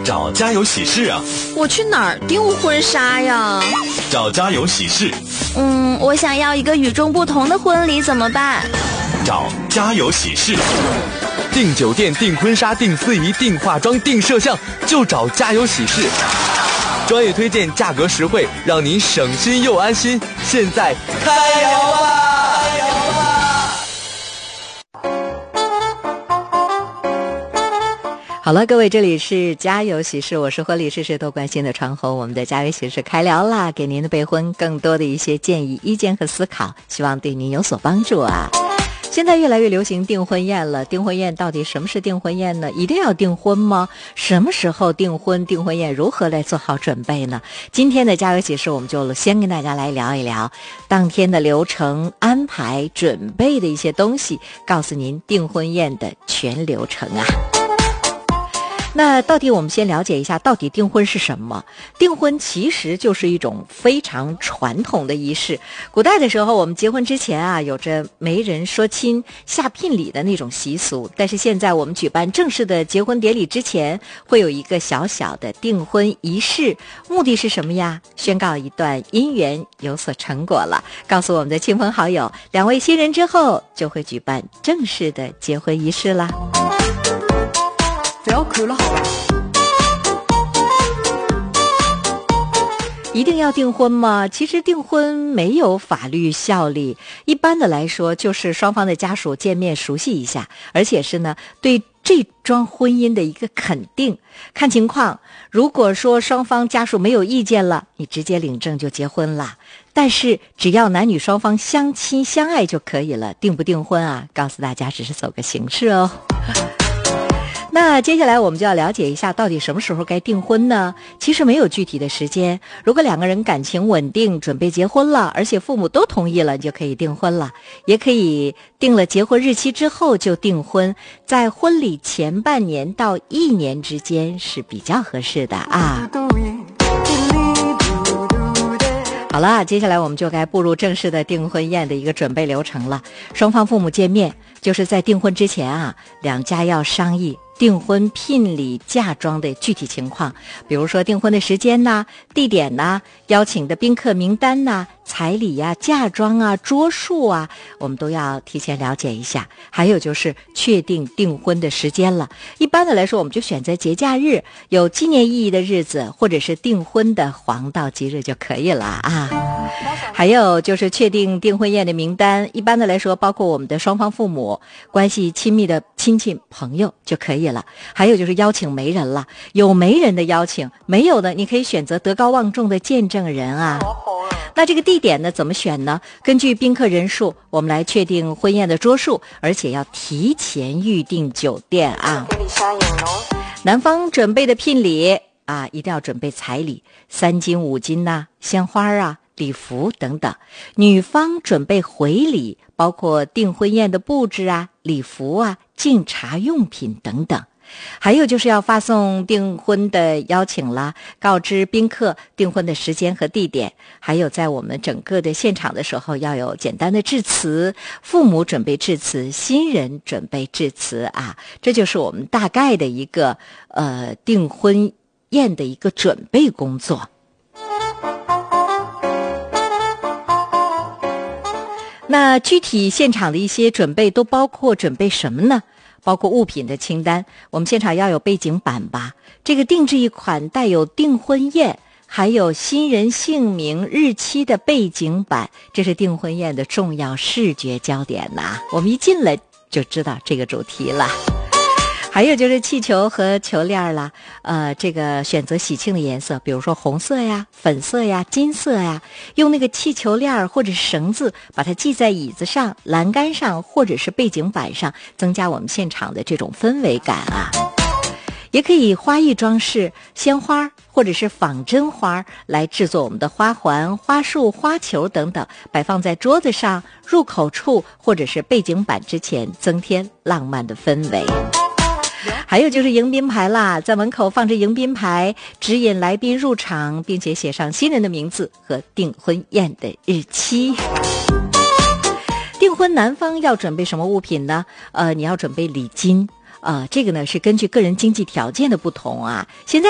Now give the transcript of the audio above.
找家有喜事啊。 我去哪儿订婚纱呀？ 找家有喜事。 我想要一个与众不同的婚礼，怎么办？ 找家有喜事。 订酒店、订婚纱、订司仪、订化妆、订摄像，就找家有喜事。专业推荐，价格实惠，让您省心又安心。现在开聊吧！ 好了，各位，这里是家有喜事，我是婚礼事事都关心的长虹。我们的家有喜事开聊啦，给您的备婚更多的一些建议、意见和思考，希望对您有所帮助啊。现在越来越流行订婚宴了，订婚宴到底什么是订婚宴呢？一定要订婚吗？什么时候订婚？订婚宴如何来做好准备呢？今天的家有喜事，我们就先跟大家来聊一聊当天的流程安排、准备的一些东西，告诉您订婚宴的全流程啊。那到底我们先了解一下，到底订婚是什么？订婚其实就是一种非常传统的仪式。古代的时候，我们结婚之前啊，有着媒人说亲、下聘礼的那种习俗。但是现在我们举办正式的结婚典礼之前，会有一个小小的订婚仪式，目的是什么呀？宣告一段姻缘有所成果了，告诉我们的亲朋好友，两位新人之后就会举办正式的结婚仪式啦。 不要哭了，好吧。 一定要订婚吗？其实订婚没有法律效力，一般的来说就是双方的家属见面熟悉一下，而且是呢对这桩婚姻的一个肯定。看情况，如果说双方家属没有意见了，你直接领证就结婚了。但是只要男女双方相亲相爱就可以了，订不订婚啊，告诉大家只是走个形式哦。那接下来我们就要了解一下，到底什么时候该订婚呢？其实没有具体的时间，如果两个人感情稳定，准备结婚了，而且父母都同意了，你就可以订婚了。也可以定了结婚日期之后就订婚，在婚礼前半年到1年之间是比较合适的啊。好了，接下来我们就该步入正式的订婚宴的一个准备流程了。双方父母见面，就是在订婚之前啊，两家要商议订婚聘礼嫁妆的具体情况，比如说订婚的时间呐、地点呐、邀请的宾客名单呐、彩礼呀、嫁妆啊、桌数啊，我们都要提前了解一下。还有就是确定订婚的时间了，一般的来说我们就选择节假日，有纪念意义的日子，或者是订婚的黄道吉日就可以了啊。还有就是确定订婚宴的名单，一般的来说包括我们的双方父母、关系亲密的亲戚朋友就可以了。还有就是邀请媒人了，有媒人的邀请，没有的你可以选择德高望重的见证人啊。那这个地点呢怎么选呢？根据宾客人数，我们来确定婚宴的桌数，而且要提前预订酒店啊。男方准备的聘礼啊，一定要准备彩礼，3金5金呐、鲜花啊、礼服等等。女方准备回礼，包括订婚宴的布置啊、礼服啊、敬茶用品等等。还有就是要发送订婚的邀请啦，告知宾客订婚的时间和地点，还有在我们整个的现场的时候要有简单的致辞，父母准备致辞，新人准备致辞啊，这就是我们大概的一个订婚宴的一个准备工作。那具体现场的一些准备都包括准备什么呢？包括物品的清单，我们现场要有背景板吧，这个定制一款带有订婚宴还有新人姓名日期的背景板，这是订婚宴的重要视觉焦点呐，我们一进来就知道这个主题了。还有就是气球和球链啦，这个选择喜庆的颜色，比如说红色呀、粉色呀、金色呀，用那个气球链或者是绳子把它系在椅子上、栏杆上或者是背景板上，增加我们现场的这种氛围感啊。也可以花艺装饰，鲜花或者是仿真花来制作我们的花环、花束、花球等等，摆放在桌子上、入口处或者是背景板之前，增添浪漫的氛围。还有就是迎宾牌啦，在门口放置迎宾牌，指引来宾入场，并且写上新人的名字和订婚宴的日期。订婚男方要准备什么物品呢？你要准备礼金。这个呢是根据个人经济条件的不同啊。现在